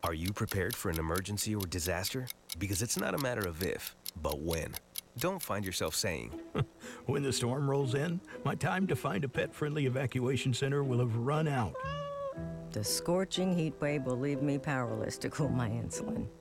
Are you prepared for an emergency or disaster? Because it's not a matter of if, but when. Don't find yourself saying, When the storm rolls in, my time to find a pet-friendly evacuation center will have run out. The scorching heat wave will leave me powerless to cool my insulin.